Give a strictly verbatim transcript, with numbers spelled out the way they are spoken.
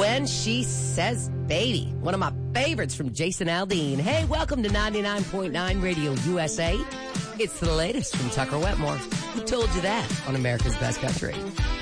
When She Says Baby. One of my favorites from Jason Aldean. Hey, welcome to ninety-nine point nine Radio U S A. It's the latest from Tucker Wetmore. Who told you that on America's Best Country?